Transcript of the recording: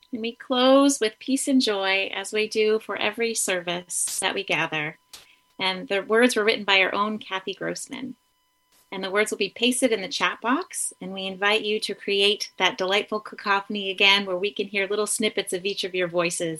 And we close with peace and joy as we do for every service that we gather. And the words were written by our own Kathy Grossman. And the words will be pasted in the chat box. And we invite you to create that delightful cacophony again where we can hear little snippets of each of your voices